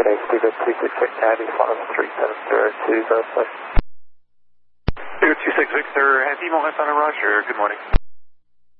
Friday, Steven 26 Victor, Heavy, Farm 370 Tuesday. Steven 26 Victor, Heavy, Moment on a Roger, good morning.